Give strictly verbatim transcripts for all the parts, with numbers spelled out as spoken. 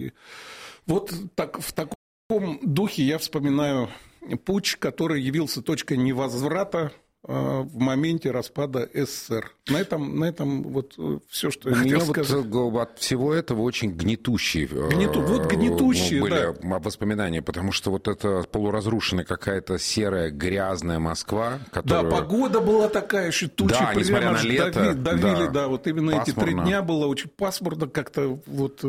И вот так, в таком духе я вспоминаю путч, который явился точкой невозврата в моменте распада СССР. На этом, на этом вот все, что я Хотя имел вот сказать. От всего этого очень гнетущие, Гнету, вот гнетущие, были да. воспоминания, потому что вот это полуразрушенная какая-то серая, грязная Москва, которая... Да, погода была такая, еще тучи да, несмотря на лето, давили, давили, да, да, вот именно пасмурно. Эти три дня было очень пасмурно как-то, вот,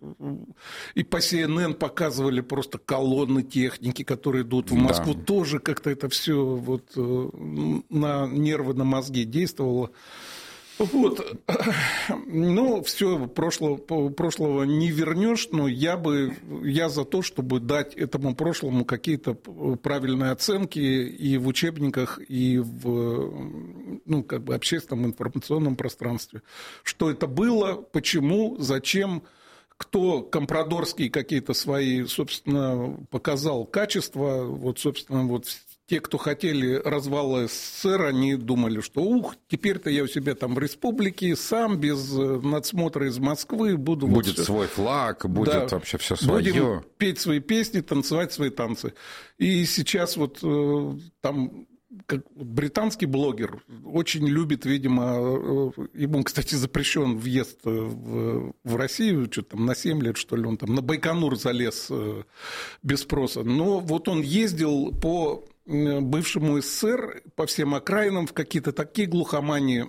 и по Си Эн Эн показывали просто колонны техники, которые идут в Москву, да. Тоже как-то это все вот на нервы, на мозги действовало. Вот. Ну, все, прошлого, прошлого не вернешь, но я бы, я за то, чтобы дать этому прошлому какие-то правильные оценки и в учебниках, и в, ну, как бы общественном информационном пространстве. Что это было, почему, зачем, кто компрадорские какие-то свои, собственно, показал качества, вот, собственно, вот те, кто хотели развала СССР, они думали, что ух, теперь-то я у себя там в республике, сам без надсмотра из Москвы буду... Будет вот свой флаг, будет да, вообще все свое. Будем петь свои песни, танцевать свои танцы. И сейчас вот там... Как британский блогер очень любит, видимо, ему, кстати, запрещен въезд в, в Россию, что-то там на семь лет, что ли, он там на Байконур залез без спроса. Но вот он ездил по бывшему СССР, по всем окраинам, в какие-то такие глухомании,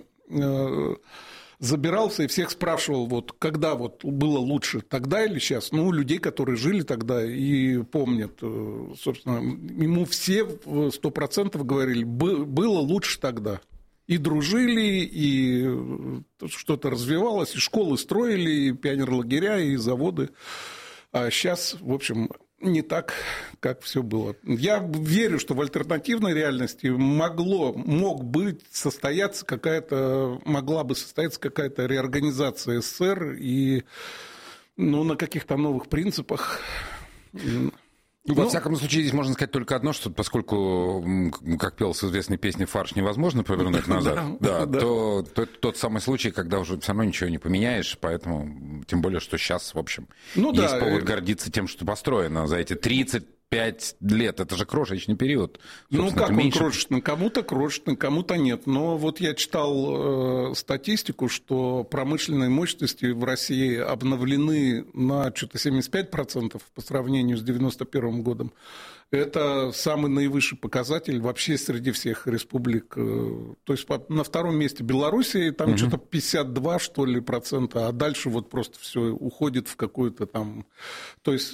забирался и всех спрашивал, вот, когда вот было лучше, тогда или сейчас. Ну, людей, которые жили тогда и помнят, собственно, ему все сто процентов говорили, было лучше тогда. И дружили, и что-то развивалось, и школы строили, и пионерлагеря, и заводы. А сейчас, в общем... не так, как все было. Я верю, что в альтернативной реальности могло, мог быть состояться какая-то, могла бы состояться какая-то реорганизация СССР и, ну, на каких-то новых принципах. Ну, во всяком случае, здесь можно сказать только одно, что поскольку, как пелось в известной песне, фарш невозможно повернуть назад, да, да, то, то это тот самый случай, когда уже все равно ничего не поменяешь, поэтому, тем более, что сейчас, в общем, ну, есть да, повод гордиться тем, что построено за эти тридцать пять лет. Это же крошечный период. Ну, как он меньше... крошечный? Кому-то крошечный, кому-то нет. Но вот я читал э, статистику, что промышленные мощности в России обновлены на что-то семьдесят пять процентов по сравнению с девяносто первым годом. Это самый наивысший показатель вообще среди всех республик. То есть на втором месте Белоруссия, там угу. что-то пятьдесят два, что ли, процента, а дальше вот просто все уходит в какую-то там... То есть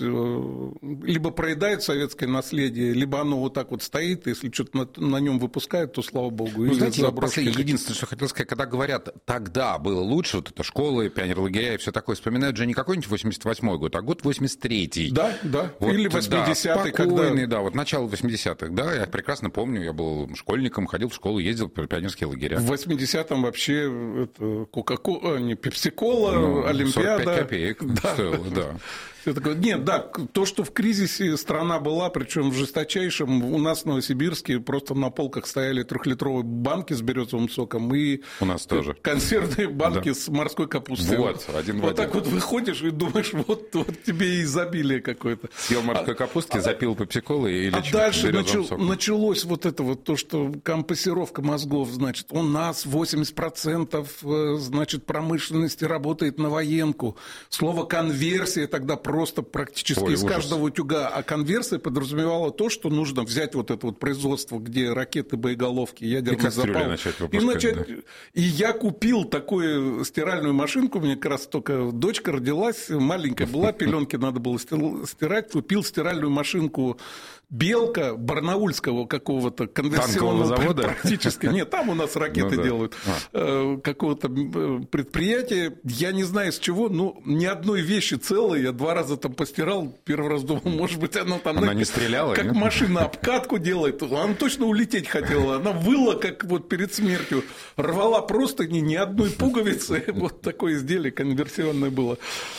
либо проедает советское наследие, либо оно вот так вот стоит, если что-то на, на нем выпускают, то слава богу. Ну, знаете, вот последнее, единственное, что хотел сказать, когда говорят, тогда было лучше, вот это школы, пионерлагеря и все такое, вспоминают же не какой-нибудь восемьдесят восьмой год, а год восемьдесят третий. Да, да, вот, или восьмидесятый, да, когда... Да, вот начало восьмидесятых, да, я прекрасно помню, я был школьником, ходил в школу, ездил в пионерские лагеря. В восьмидесятом вообще это Кока-Кола, не Пепси-Кола, ну, Олимпиада. сорок пять копеек да. стоило, да. Нет, да, то, что в кризисе страна была, причем в жесточайшем, у нас в Новосибирске просто на полках стояли трехлитровые банки с березовым соком и у нас тоже консервные банки да. с морской капустой. Вот, один в вот один. Так вот выходишь и думаешь, вот, вот тебе и изобилие какое-то. Съел морской а, капустки, а, запил пепси-колой или а дальше начал, началось вот это вот то, что компассировка мозгов, значит, у нас восемьдесят процентов значит, промышленности работает на военку. Слово конверсия тогда просто практически Ой, из ужас. каждого утюга. А конверсия подразумевала то, что нужно взять вот это вот производство, где ракеты, боеголовки, ядерный запал. Начать и, начать... Да. и я купил такую стиральную машинку, у меня как раз только дочка родилась, маленькая была, пеленки надо было стирать, купил стиральную машинку Белка барнаульского какого-то конверсионного завода? Практически. Нет, там у нас ракеты ну, да. делают. А. Какого-то предприятия. Я не знаю с чего, но ни одной вещи целой. Я два раза там постирал. Первый раз думал, может быть, она там... Она не стреляла? Как нет? машина обкатку делает. Она точно улететь хотела. Она выла, как вот перед смертью. Рвала просто ни, ни одной пуговицы. Вот такое изделие конверсионное было.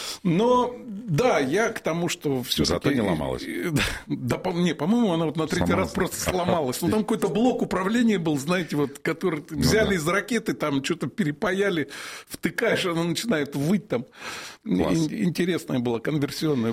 Но, да, я к тому, что все Зато не ломалась. Да, по мне, по-моему, она вот на третий сломалась. раз просто сломалась. Ну, там какой-то блок управления был, знаете, вот, который взяли ну, да. из ракеты, там что-то перепаяли, втыкаешь, она начинает выть там. Класс. Интересная была, конверсионная.